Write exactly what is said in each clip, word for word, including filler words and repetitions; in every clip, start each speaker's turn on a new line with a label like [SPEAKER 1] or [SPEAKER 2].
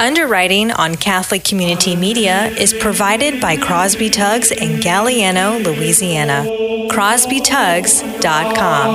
[SPEAKER 1] Underwriting on Catholic Community Media is provided by Crosby Tugs in Galliano, Louisiana. crosby tugs dot com.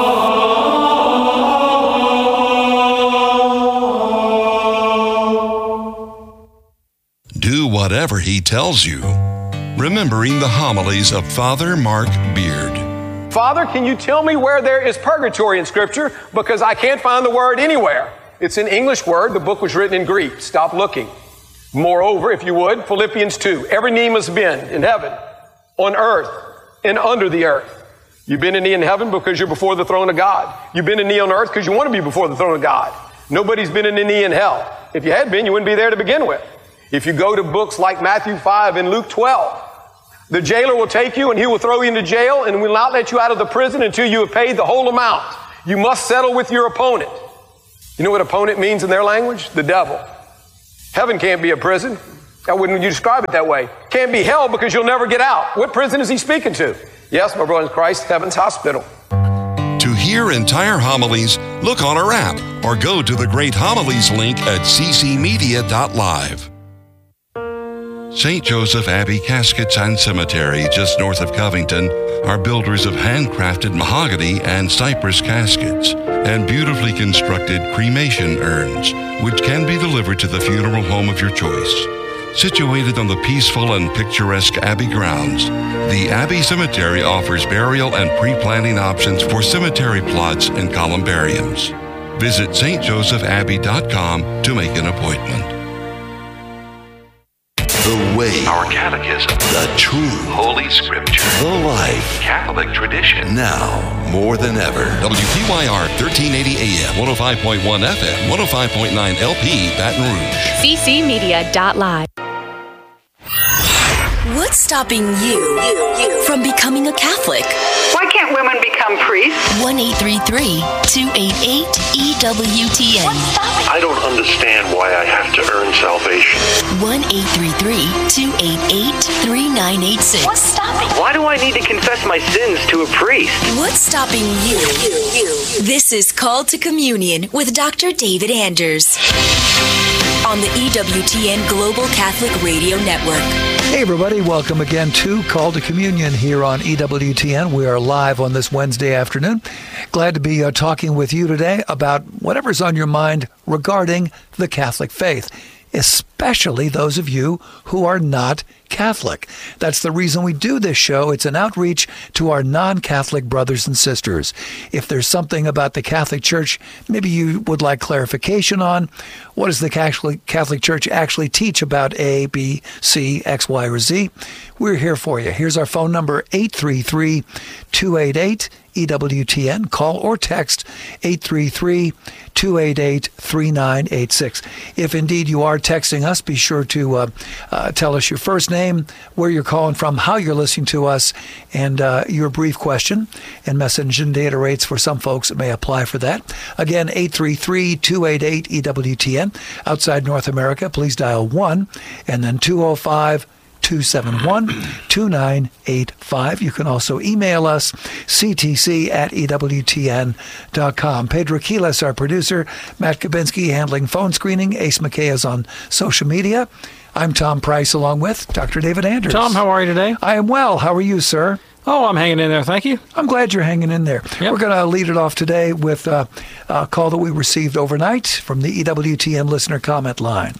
[SPEAKER 2] Do whatever he tells you. Remembering the homilies of Father Mark Beard.
[SPEAKER 3] Father, can you tell me where there is purgatory in Scripture? Because I can't find the word anywhere. It's an English word. The book was written in Greek. Stop looking. Moreover, if you would, Philippians two. Every knee must bend in heaven, on earth, and under the earth. You bend a knee in heaven because you're before the throne of God. You bend a knee on earth because you want to be before the throne of God. Nobody's bending a knee in hell. If you had been, you wouldn't be there to begin with. If you go to books like Matthew five and Luke twelve, the jailer will take you and he will throw you into jail and will not let you out of the prison until you have paid the whole amount. You must settle with your opponent. You know what opponent means in their language? The devil. Heaven can't be a prison. How wouldn't you describe it that way? Can't be hell because you'll never get out. What prison is he speaking to? Yes, my brother in Christ, heaven's hospital.
[SPEAKER 2] To hear entire homilies, look on our app or go to the Great Homilies link at c c media dot live. Saint Joseph Abbey Caskets and Cemetery, just north of Covington, are builders of handcrafted mahogany and cypress caskets and beautifully constructed cremation urns, which can be delivered to the funeral home of your choice. Situated on the peaceful and picturesque Abbey grounds, the Abbey Cemetery offers burial and pre-planning options for cemetery plots and columbariums. Visit s t joseph abbey dot com to make an appointment.
[SPEAKER 4] The way,
[SPEAKER 5] our catechism,
[SPEAKER 4] the truth,
[SPEAKER 5] Holy Scripture,
[SPEAKER 4] the life,
[SPEAKER 5] Catholic tradition.
[SPEAKER 4] Now, more than ever.
[SPEAKER 2] W P Y R thirteen eighty A M, one oh five point one F M, one oh five point nine L P, Baton Rouge.
[SPEAKER 6] c c media dot live.
[SPEAKER 7] What's stopping you, you, you from becoming a Catholic?
[SPEAKER 8] Why can't women become priests?
[SPEAKER 7] one eight three three, two eight eight, E W T N.
[SPEAKER 5] I don't understand why I have to earn salvation.
[SPEAKER 7] one eight three three, two eight eight, three nine eight six.
[SPEAKER 8] What's stopping?
[SPEAKER 9] Why do I need to confess my sins to a priest?
[SPEAKER 7] What's stopping you? you, you, you. This is Called to Communion with Doctor David Anders on the E W T N Global Catholic Radio Network.
[SPEAKER 10] Hey everybody, welcome again to Call to Communion here on E W T N. We are live on this Wednesday afternoon. Glad to be uh, talking with you today about whatever's on your mind regarding the Catholic faith, especially those of you who are not Catholic. That's the reason we do this show. It's an outreach to our non-Catholic brothers and sisters. If there's something about the Catholic Church maybe you would like clarification on, what does the Catholic Catholic Church actually teach about A, B, C, X, Y, or Z? We're here for you. Here's our phone number, eight three three, two eight eight, E W T N. Call or text eight three three, two eight eight, three nine eight six. If indeed you are texting us, be sure to uh, uh, tell us your first name, where you're calling from, how you're listening to us, and uh, your brief question. And messaging data rates for some folks that may apply for that. Again, eight three three, two eight eight, E W T N. Outside North America, please dial one and then two oh five, two seven one, two nine eight five. You can also email us, c t c at e w t n dot com. Pedro Quiles, our producer, Matt Kabinski handling phone screening, Ace McKay is on social media. I'm Tom Price along with Doctor David Anders.
[SPEAKER 11] Tom, how are you today?
[SPEAKER 10] I am well. How are you, sir?
[SPEAKER 11] Oh, I'm hanging in there, thank you.
[SPEAKER 10] I'm glad you're hanging in there. Yep. We're going to lead it off today with uh, a call that we received overnight from the E W T N listener comment line.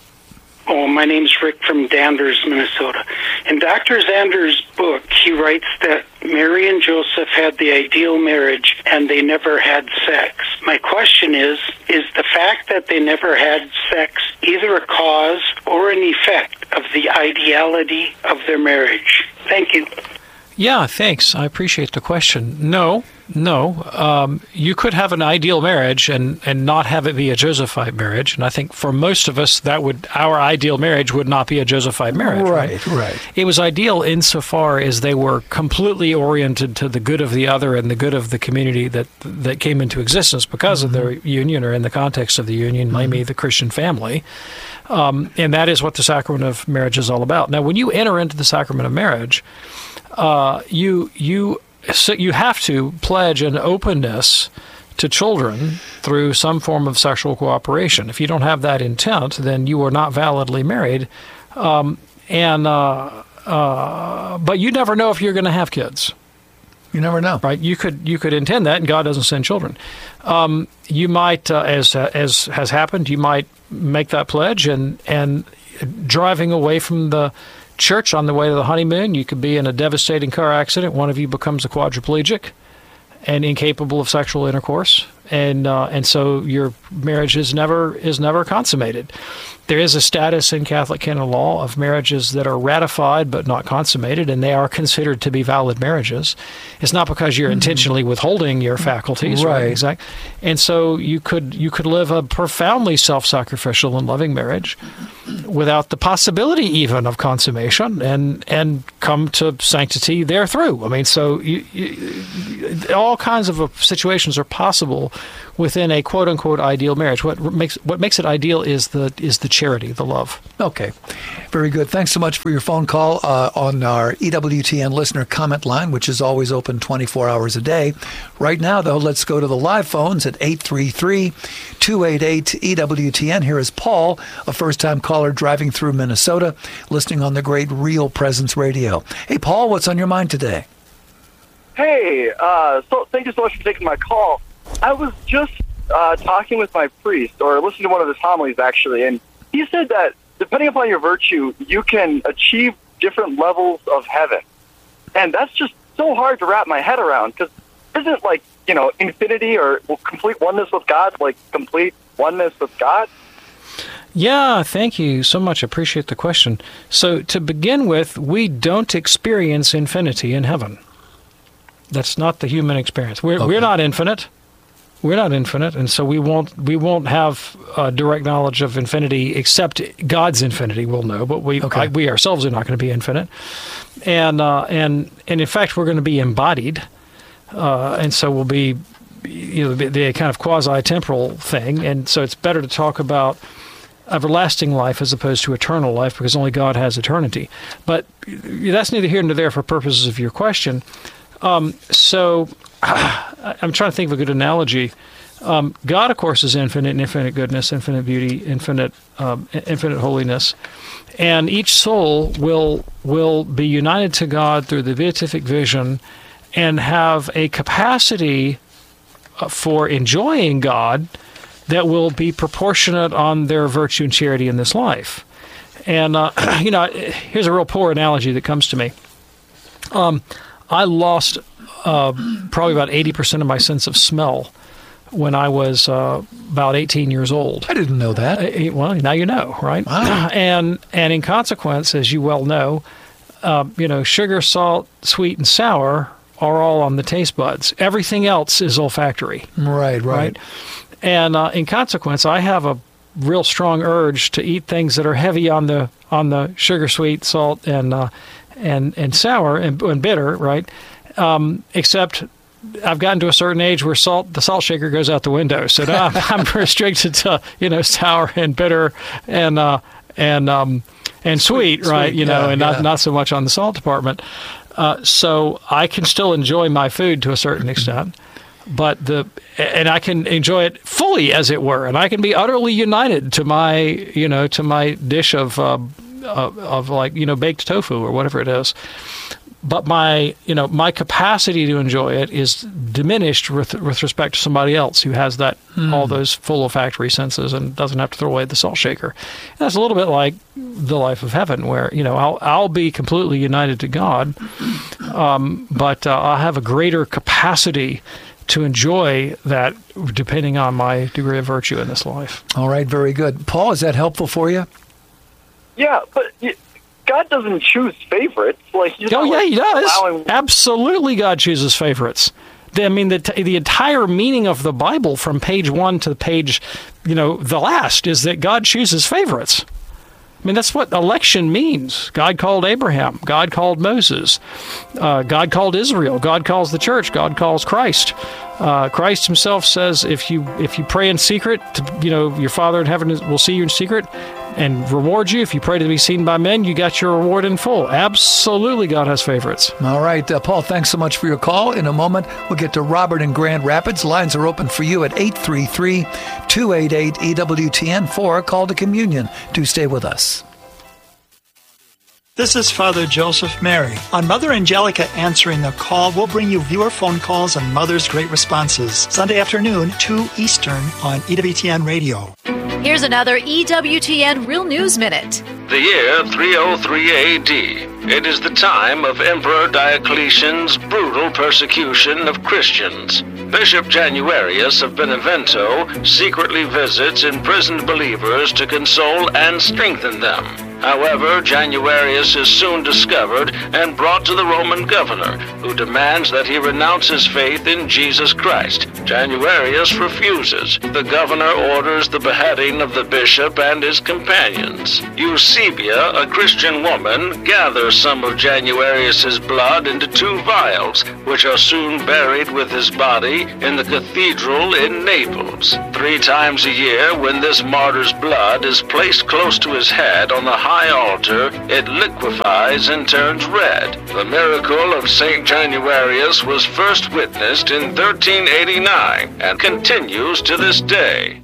[SPEAKER 12] Oh, my name's Rick from Danders, Minnesota. In Doctor Anders' book, he writes that Mary and Joseph had the ideal marriage and they never had sex. My question is, is the fact that they never had sex either a cause or an effect of the ideality of their marriage? Thank you.
[SPEAKER 11] Yeah, thanks. I appreciate the question. No, no. Um, you could have an ideal marriage and, and not have it be a Josephite marriage. And I think for most of us, that would our ideal marriage would not be a Josephite marriage.
[SPEAKER 10] Right, right. right.
[SPEAKER 11] It was ideal insofar as they were completely oriented to the good of the other and the good of the community that that came into existence because mm-hmm. of their union or in the context of the union, mm-hmm. namely the Christian family. Um, and that is what the sacrament of marriage is all about. Now, when you enter into the sacrament of marriage, Uh, you you so you have to pledge an openness to children through some form of sexual cooperation. If you don't have that intent, then you are not validly married. Um, and uh, uh, but you never know if you're going to have kids.
[SPEAKER 10] You never know,
[SPEAKER 11] right? You could you could intend that, and God doesn't send children. Um, you might, uh, as uh, as has happened, you might make that pledge, and and driving away from the church on the way to the honeymoon, you could be in a devastating car accident. One of you becomes a quadriplegic and incapable of sexual intercourse, and uh, and so your marriage is never is never consummated. There is a status in Catholic canon law of marriages that are ratified but not consummated, and they are considered to be valid marriages. It's not because you're mm-hmm. intentionally withholding your faculties, right? right? Exactly. And so you could you could live a profoundly self-sacrificial and loving marriage without the possibility even of consummation, and and come to sanctity therethrough. I mean, so you, you, all kinds of situations are possible within a quote unquote ideal marriage. What makes what makes it ideal is the is the charity, the love.
[SPEAKER 10] Okay, very good. Thanks so much for your phone call uh, on our E W T N listener comment line, which is always open twenty-four hours a day. Right now, though, let's go to the live phones at eight three three, two eight eight, E W T N. Here is Paul, a first-time caller driving through Minnesota, listening on the great Real Presence Radio. Hey, Paul, what's on your mind today?
[SPEAKER 13] Hey, uh, so thank you so much for taking my call. I was just uh, talking with my priest, or listening to one of his homilies, actually, and he said that depending upon your virtue, you can achieve different levels of heaven. And that's just so hard to wrap my head around, because isn't, like, you know, infinity or complete oneness with God, like complete oneness with God?
[SPEAKER 11] Yeah, thank you so much. I appreciate the question. So to begin with, we don't experience infinity in heaven. That's not the human experience. We're, okay. we're not infinite. We're not infinite, and so we won't we won't have uh, direct knowledge of infinity, except God's infinity we'll know, but we okay. I, we ourselves are not going to be infinite, and uh, and and in fact we're going to be embodied, uh, and so we'll be you know the, the kind of quasi-temporal thing, and so it's better to talk about everlasting life as opposed to eternal life, because only God has eternity. But that's neither here nor there for purposes of your question. Um, so. I'm trying to think of a good analogy. Um, God, of course, is infinite, infinite goodness, infinite beauty, infinite, um, infinite holiness, and each soul will will be united to God through the beatific vision, and have a capacity for enjoying God that will be proportionate on their virtue and charity in this life. And uh, you know, here's a real poor analogy that comes to me. Um, I lost. Uh, probably about eighty percent of my sense of smell when I was uh, about eighteen years old.
[SPEAKER 10] I didn't know that.
[SPEAKER 11] Uh, well, now you know, right?
[SPEAKER 10] Wow.
[SPEAKER 11] And and in consequence, as you well know, uh, you know, sugar, salt, sweet, and sour are all on the taste buds. Everything else is olfactory.
[SPEAKER 10] Right, right. right?
[SPEAKER 11] And uh, in consequence, I have a real strong urge to eat things that are heavy on the on the sugar, sweet, salt, and uh, and and sour and, and bitter, right? Um, except I've gotten to a certain age where salt, the salt shaker goes out the window. So now I'm, I'm restricted to, you know, sour and bitter and, uh, and, um, and sweet, sweet, right? You know, yeah, and yeah. not, not so much on the salt department. Uh, so I can still enjoy my food to a certain extent, but the, and I can enjoy it fully, as it were, and I can be utterly united to my, you know, to my dish of, uh, of, of like, you know, baked tofu or whatever it is. But my, you know, my capacity to enjoy it is diminished with with respect to somebody else who has that mm. all those full olfactory senses and doesn't have to throw away the salt shaker. And that's a little bit like the life of heaven, where you know I'll I'll be completely united to God, um, but uh, I'll have a greater capacity to enjoy that depending on my degree of virtue in this life.
[SPEAKER 10] All right, very good, Paul. Is that helpful for you?
[SPEAKER 13] Yeah, but. You- God doesn't choose favorites. Like,
[SPEAKER 11] oh, yeah,
[SPEAKER 13] like
[SPEAKER 11] he does.
[SPEAKER 13] allowing...
[SPEAKER 11] Absolutely, God chooses favorites. I mean, the the entire meaning of the Bible from page one to page, you know, the last is that God chooses favorites. I mean, that's what election means. God called Abraham. God called Moses. Uh, God called Israel. God calls the church. God calls Christ. Uh, Christ himself says, if you if you pray in secret, to, you know, your Father in heaven is, will see you in secret and reward you. If you pray to be seen by men, you got your reward in full. Absolutely, God has favorites.
[SPEAKER 10] All right, uh, Paul, thanks so much for your call. In a moment, we'll get to Robert in Grand Rapids. Lines are open for you at eight three three, two eight eight, E W T N for a call to communion. Do stay with us.
[SPEAKER 14] This is Father Joseph Mary. On Mother Angelica Answering the Call, we'll bring you viewer phone calls and Mother's Great Responses. Sunday afternoon, two Eastern on E W T N Radio.
[SPEAKER 15] Here's another E W T N Real News Minute.
[SPEAKER 16] The year three oh three A D. It is the time of Emperor Diocletian's brutal persecution of Christians. Bishop Januarius of Benevento secretly visits imprisoned believers to console and strengthen them. However, Januarius is soon discovered and brought to the Roman governor, who demands that he renounce his faith in Jesus Christ. Januarius refuses. The governor orders the beheading of the bishop and his companions. Eusebia, a Christian woman, gathers some of Januarius's blood into two vials, which are soon buried with his body in the cathedral in Naples. Three times a year, when this martyr's blood is placed close to his head on the high altar, it liquefies and turns red. The miracle of Saint Januarius was first witnessed in thirteen eighty-nine and continues to this day.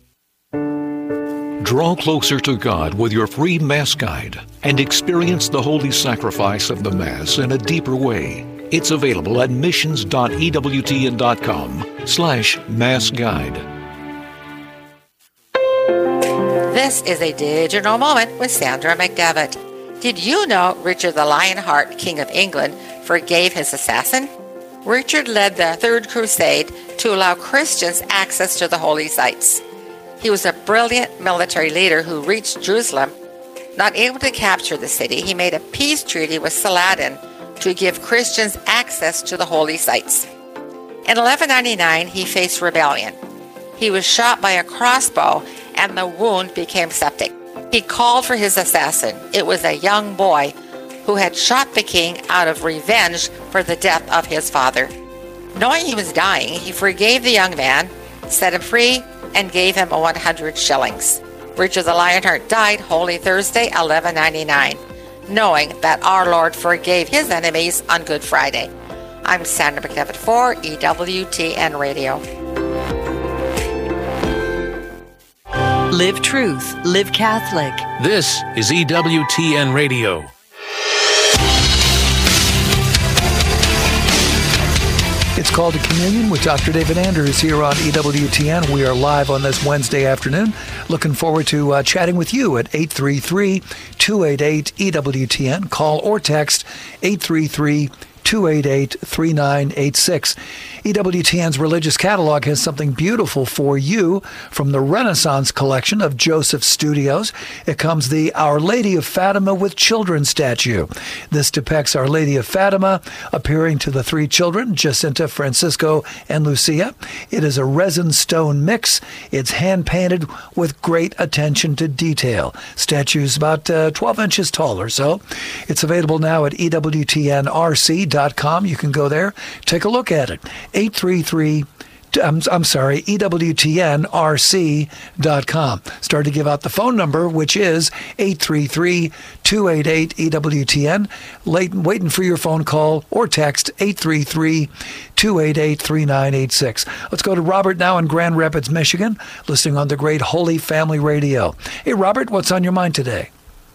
[SPEAKER 17] Draw closer to God with your free Mass Guide and experience the holy sacrifice of the Mass in a deeper way. It's available at missions dot e w t n dot com slash Mass Guide.
[SPEAKER 18] This is a digital moment with Sandra McDevitt. Did you know Richard the Lionheart, King of England, forgave his assassin? Richard led the Third Crusade to allow Christians access to the holy sites. He was a brilliant military leader who reached Jerusalem. Not able to capture the city, he made a peace treaty with Saladin to give Christians access to the holy sites. In eleven ninety-nine, he faced rebellion. He was shot by a crossbow and the wound became septic. He called for his assassin. It was a young boy who had shot the king out of revenge for the death of his father. Knowing he was dying, he forgave the young man, set him free, and gave him one hundred shillings. Richard the Lionheart died Holy Thursday, eleven ninety-nine, knowing that our Lord forgave his enemies on Good Friday. I'm Sandra McDevitt for E W T N Radio.
[SPEAKER 19] Live truth, live Catholic.
[SPEAKER 20] This is E W T N Radio.
[SPEAKER 10] It's Called to Communion with Doctor David Anders here on E W T N. We are live on this Wednesday afternoon. Looking forward to uh, chatting with you at eight three three, two eight eight, E W T N. Call or text eight three three, two eight eight, three nine eight six. E W T N's Religious Catalog has something beautiful for you from the Renaissance collection of Joseph Studios. It comes the Our Lady of Fatima with Children statue. This depicts Our Lady of Fatima appearing to the three children, Jacinta, Francisco, and Lucia. It is a resin stone mix. It's hand-painted with great attention to detail. Statue's about uh, twelve inches tall or so. It's available now at E W T N R C dot com. You can go there, take a look at it. eight three three, I'm, I'm sorry, E W T N R C dot com. Start to give out the phone number, which is eight three three, two eight eight, E W T N. Late, waiting for your phone call or text eight three three, two eight eight, three nine eight six. Let's go to Robert now in Grand Rapids, Michigan, listening on the great Holy Family Radio. Hey, Robert, what's on your mind today?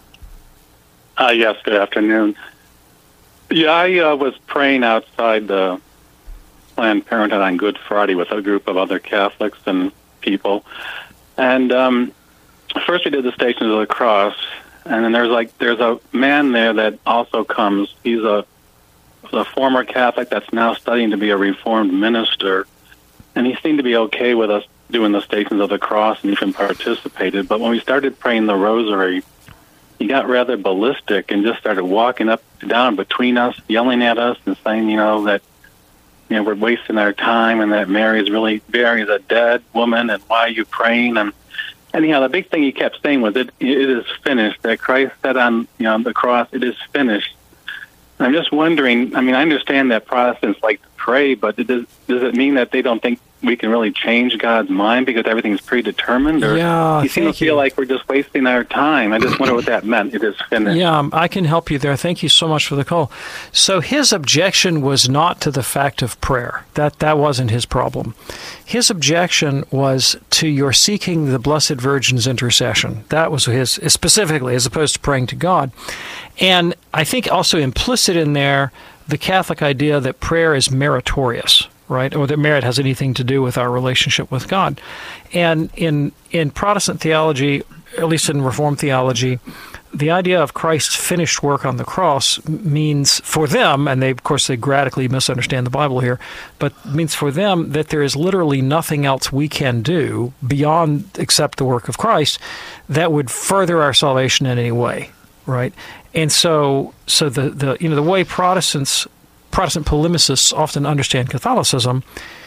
[SPEAKER 21] Uh, yes, good afternoon. Yeah, I uh, was praying outside the Planned Parenthood on Good Friday with a group of other Catholics and people. And um, first we did the Stations of the Cross, and then there's like there's a man there that also comes. He's a, a former Catholic that's now studying to be a Reformed minister, and he seemed to be okay with us doing the Stations of the Cross and even participated. But when we started praying the Rosary, he got rather ballistic and just started walking up and down between us, yelling at us and saying, you know, that you know we're wasting our time and that Mary's really Mary's a dead woman and why are you praying? And anyhow, the big thing he kept saying was it it is finished. That Christ said on you know the cross, it is finished. And I'm just wondering. I mean, I understand that Protestants like to pray, but does, does it mean that they don't think we can really change God's mind because everything's predetermined? Or
[SPEAKER 11] yeah,
[SPEAKER 21] you seem to feel
[SPEAKER 11] you.
[SPEAKER 21] like we're just wasting our time. I just wonder what that meant. It is finished.
[SPEAKER 11] Yeah, um, I can help you there. Thank you so much for the call. So his objection was not to the fact of prayer. That that wasn't his problem. His objection was to your seeking the Blessed Virgin's intercession. That was his, specifically, as opposed to praying to God. And I think also implicit in there, the Catholic idea that prayer is meritorious, right? Or that merit has anything to do with our relationship with God. And in in Protestant theology, at least in Reformed theology, the idea of Christ's finished work on the cross means for them, and they of course they radically misunderstand the Bible here, but means for them that there is literally nothing else we can do beyond except the work of Christ that would further our salvation in any way, right? And so so the, the you know the way Protestants Protestant polemicists often understand Catholicism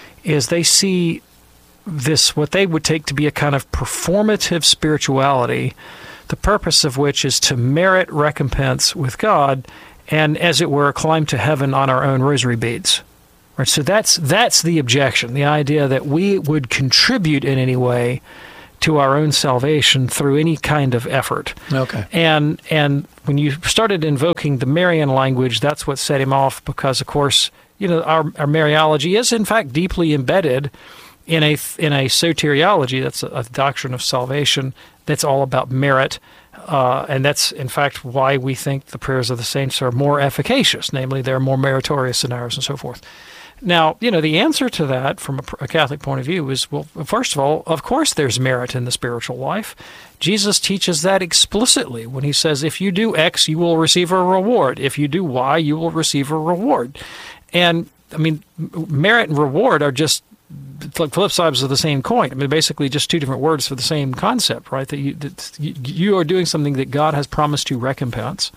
[SPEAKER 11] is they see this, what they would take to be a kind of performative spirituality, the purpose of which is to merit recompense with God and, as it were, climb to heaven on our own rosary beads. Right? So that's that's the objection, the idea that we would contribute in any way to our own salvation through any kind of effort.
[SPEAKER 10] Okay.
[SPEAKER 11] And and when you started invoking the Marian language, that's what set him off because, of course, you know, our, our Mariology is in fact deeply embedded in a in a soteriology. That's a, a doctrine of salvation that's all about merit. Uh, and that's, in fact, why we think the prayers of the saints are more efficacious, namely they're more meritorious than ours and so forth. Now, you know, the answer to that from a, a Catholic point of view is, well, first of all, of course there's merit in the spiritual life. Jesus teaches that explicitly when he says, if you do X, you will receive a reward. If you do Y, you will receive a reward. And, I mean, merit and reward are just like flip sides of the same coin. I mean, basically just two different words for the same concept, right? That you, that you are doing something that God has promised to recompense.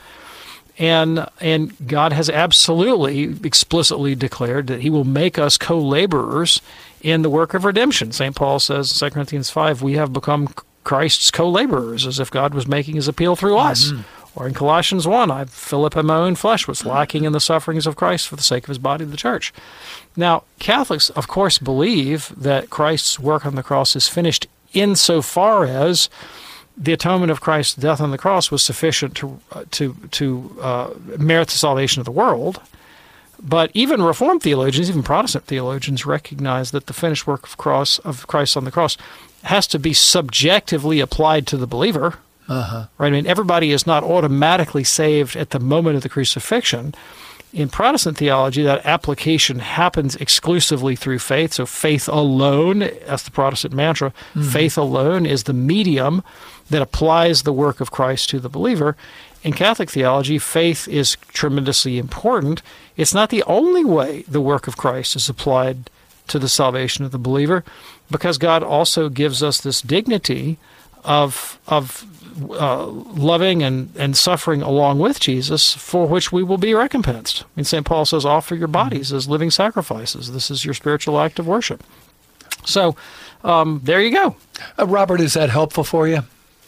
[SPEAKER 11] And and God has absolutely explicitly declared that he will make us co-laborers in the work of redemption. Saint Paul says in Second Corinthians five, we have become Christ's co-laborers, as if God was making his appeal through us. Mm-hmm. Or in Colossians one, I, Philip in my own flesh was lacking in the sufferings of Christ for the sake of his body, the church. Now, Catholics, of course, believe that Christ's work on the cross is finished insofar as the atonement of Christ's death on the cross was sufficient to uh, to to uh, merit the salvation of the world. But even Reformed theologians, even Protestant theologians, recognize that the finished work of cross of Christ on the cross has to be subjectively applied to the believer.
[SPEAKER 10] Uh-huh.
[SPEAKER 11] Right? I mean, everybody is not automatically saved at the moment of the crucifixion. In Protestant theology, that application happens exclusively through faith. So faith alone, that's the Protestant mantra, mm-hmm. faith alone is the medium that applies the work of Christ to the believer. In Catholic theology, faith is tremendously important. It's not the only way the work of Christ is applied to the salvation of the believer, because God also gives us this dignity of of uh, loving and, and suffering along with Jesus, for which we will be recompensed. I mean, Saint Paul says, offer your bodies mm-hmm. as living sacrifices. This is your spiritual act of worship. So um, there you go.
[SPEAKER 10] Uh, Robert, is that helpful for you?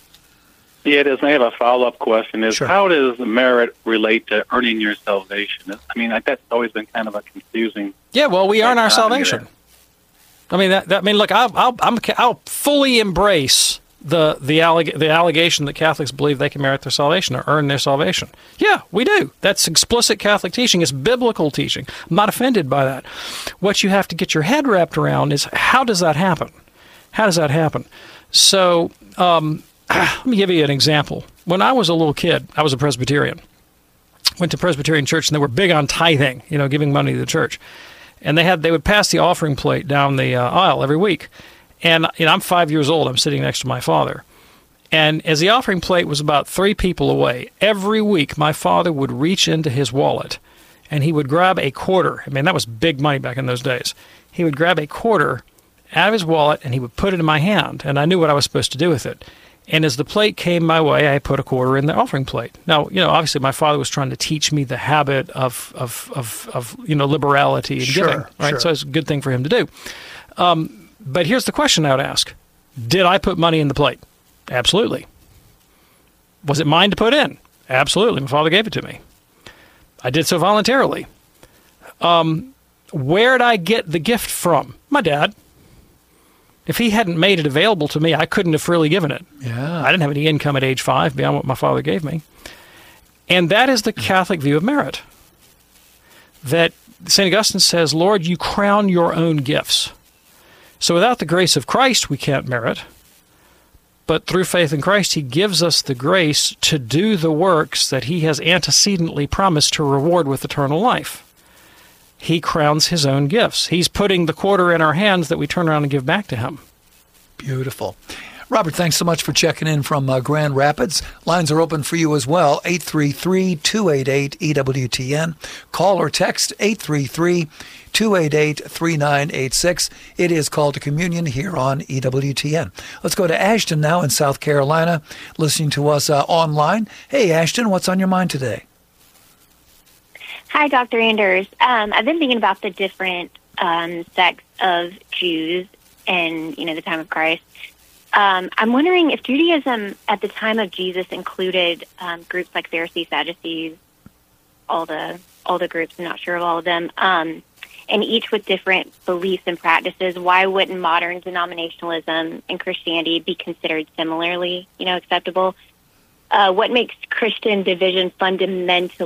[SPEAKER 21] Yeah, it is. I have a follow-up question. Is
[SPEAKER 10] Sure.
[SPEAKER 21] How does merit relate to earning your salvation? I mean, that's always been kind of a confusing...
[SPEAKER 11] Yeah, well, we earn our salvation. I mean, that, that, I mean, look, I'll, I'll, I'm, I'll fully embrace the the, alleg- the allegation that Catholics believe they can merit their salvation or earn their salvation. Yeah, we do. That's explicit Catholic teaching. It's biblical teaching. I'm not offended by that. What you have to get your head wrapped around is, how does that happen? How does that happen? So, um, let me give you an example. When I was a little kid, I was a Presbyterian. Went to Presbyterian church, and they were big on tithing, you know, giving money to the church. And they had they would pass the offering plate down the uh, aisle every week. And you know, I'm five years old. I'm sitting next to my father. And as the offering plate was about three people away, every week my father would reach into his wallet, and he would grab a quarter. I mean, that was big money back in those days. He would grab a quarter out of his wallet, and he would put it in my hand. And I knew what I was supposed to do with it. And as the plate came my way, I put a quarter in the offering plate. Now, you know, obviously my father was trying to teach me the habit of, of, of, of you know, liberality and
[SPEAKER 10] Sure,
[SPEAKER 11] giving, right?
[SPEAKER 10] sure.
[SPEAKER 11] So it's a good thing for him to do. Um, but here's the question I would ask. Did I put money in the plate? Absolutely. Was it mine to put in? Absolutely. My father gave it to me. I did so voluntarily. Um, Where'd I get the gift from? My dad. If he hadn't made it available to me, I couldn't have freely given it.
[SPEAKER 10] Yeah.
[SPEAKER 11] I didn't have any income at age five beyond what my father gave me. And that is the Catholic view of merit. That Saint Augustine says, Lord, you crown your own gifts. So without the grace of Christ, we can't merit. But through faith in Christ, he gives us the grace to do the works that he has antecedently promised to reward with eternal life. He crowns his own gifts. He's putting the quarter in our hands that we turn around and give back to him.
[SPEAKER 10] Beautiful. Robert, thanks so much for checking in from uh, Grand Rapids. Lines are open for you as well, eight three three, two eight eight, E W T N. Call or text eight three three, two eight eight, three nine eight six. It is Call to Communion here on E W T N. Let's go to Ashton now in South Carolina, listening to us uh, online. Hey, Ashton, what's on your mind today?
[SPEAKER 1] Hi, Doctor Anders. Um, I've been thinking about the different um, sects of Jews in, you know, the time of Christ. Um, I'm wondering if Judaism at the time of Jesus included um, groups like Pharisees, Sadducees, all the all the groups. I'm not sure of all of them, um, and each with different beliefs and practices. Why wouldn't modern denominationalism and Christianity be considered similarly, you know, acceptable? Uh, what makes Christian division fundamentally